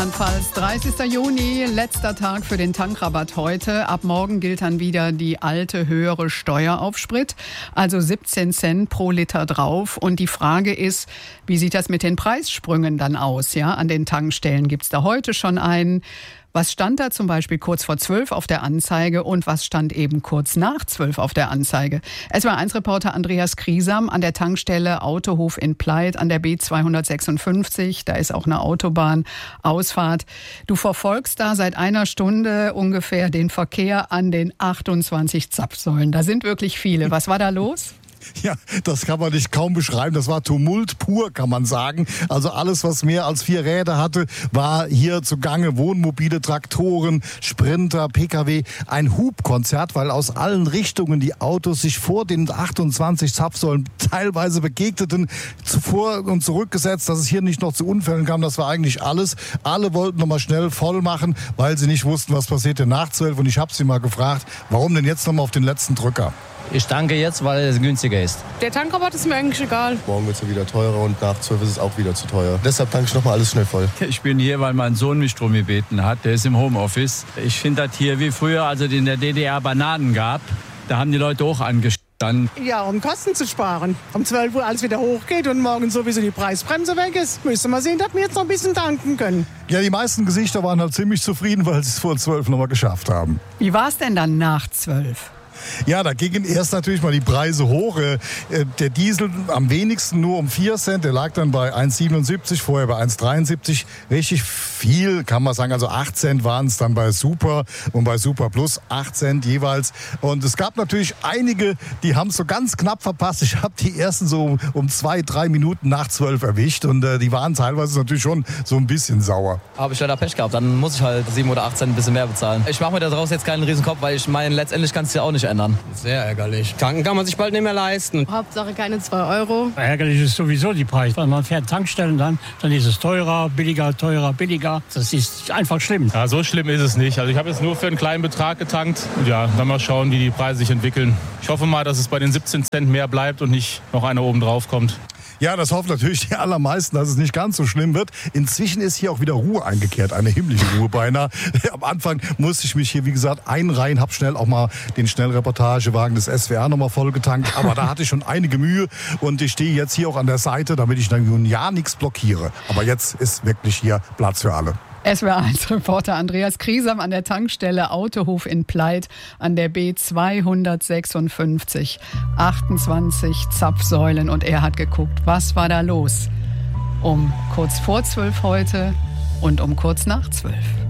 Rheinland-Pfalz. 30. Juni, letzter Tag für den Tankrabatt heute. Ab morgen gilt dann wieder die alte, höhere Steuer auf Sprit, also 17 Cent pro Liter drauf. Und die Frage ist, wie sieht das mit den Preissprüngen dann aus? Ja, an den Tankstellen gibt's da heute schon einen. Was stand da zum Beispiel kurz vor 12 auf der Anzeige und was stand eben kurz nach 12 auf der Anzeige? SWR1-Reporter Andreas Kriesam an der Tankstelle Autohof in Pleit an der B256. Da ist auch eine Autobahnausfahrt. Du verfolgst da seit einer Stunde ungefähr den Verkehr an den 28 Zapfsäulen. Da sind wirklich viele. Was war da los? Ja, das kann man nicht kaum beschreiben. Das war Tumult pur, kann man sagen. Also alles, was mehr als 4 Räder hatte, war hier zugange. Wohnmobile, Traktoren, Sprinter, Pkw. Ein Hubkonzert, weil aus allen Richtungen die Autos sich vor den 28 Zapfsäulen teilweise begegneten, zuvor und zurückgesetzt, dass es hier nicht noch zu Unfällen kam. Das war eigentlich alles. Alle wollten nochmal schnell voll machen, weil sie nicht wussten, was passiert denn nach 12. Und ich habe sie mal gefragt, warum denn jetzt nochmal auf den letzten Drücker? Ich tanke jetzt, weil es günstiger ist. Der Tankrabatt ist mir eigentlich egal. Morgen wird es wieder teurer und nach 12 ist es auch wieder zu teuer. Deshalb tanke ich nochmal alles schnell voll. Ich bin hier, weil mein Sohn mich drum gebeten hat. Der ist im Homeoffice. Ich finde das hier wie früher, als es in der DDR Bananen gab. Da haben die Leute auch angestanden. Ja, um Kosten zu sparen. Um 12 Uhr alles wieder hochgeht und morgen sowieso die Preisbremse weg ist. Müssen wir sehen, dass wir jetzt noch ein bisschen tanken können. Ja, die meisten Gesichter waren halt ziemlich zufrieden, weil sie es vor 12 nochmal geschafft haben. Wie war es denn dann nach 12? Ja, da gingen erst natürlich mal die Preise hoch. Der Diesel am wenigsten nur um 4 Cent. Der lag dann bei 1,77, vorher bei 1,73. Richtig viel, kann man sagen. Also 8 Cent waren es dann bei Super und bei Super Plus 8 Cent jeweils. Und es gab natürlich einige, die haben es so ganz knapp verpasst. Ich habe die ersten so um 2-3 Minuten nach 12 erwischt. Und die waren teilweise natürlich schon so ein bisschen sauer. Habe ich leider Pech gehabt. Dann muss ich halt 7 oder 8 Cent ein bisschen mehr bezahlen. Ich mache mir daraus jetzt keinen Riesenkopf, weil ich meine, letztendlich kannst du ja auch nicht ändern. Sehr ärgerlich. Tanken kann man sich bald nicht mehr leisten. Hauptsache keine 2 Euro. Ärgerlich ist sowieso die Preise. Weil man fährt Tankstellen dann ist es teurer, billiger. Das ist einfach schlimm. Ja, so schlimm ist es nicht. Also ich habe jetzt nur für einen kleinen Betrag getankt. Und ja, dann mal schauen, wie die Preise sich entwickeln. Ich hoffe mal, dass es bei den 17 Cent mehr bleibt und nicht noch einer oben drauf kommt. Ja, das hoffen natürlich die allermeisten, dass es nicht ganz so schlimm wird. Inzwischen ist hier auch wieder Ruhe eingekehrt, eine himmlische Ruhe beinahe. Am Anfang musste ich mich hier, wie gesagt, einreihen, habe schnell auch mal den Schnellreportagewagen des SWR nochmal vollgetankt. Aber da hatte ich schon einige Mühe und ich stehe jetzt hier auch an der Seite, damit ich dann nun ja nichts blockiere. Aber jetzt ist wirklich hier Platz für alle. SWR1-Reporter Andreas Kriesam an der Tankstelle Autohof in Pleit an der B256. 28 Zapfsäulen und er hat geguckt, was war da los? Um kurz vor 12 heute und um kurz nach 12.